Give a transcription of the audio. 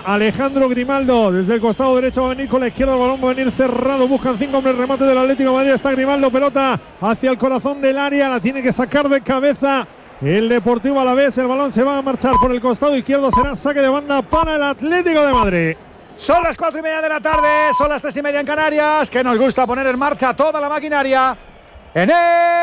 Alejandro Grimaldo. Desde el costado derecho va a venir con la izquierda. El balón va a venir cerrado. Buscan 5 hombres. Remate del Atlético de Madrid. Está Grimaldo. Pelota hacia el corazón del área. La tiene que sacar de cabeza el Deportivo Alavés. El balón se va a marchar por el costado izquierdo. Será saque de banda para el Atlético de Madrid. Son las 4:30 de la tarde. Son las 3:30 en Canarias. Que nos gusta poner en marcha toda la maquinaria en el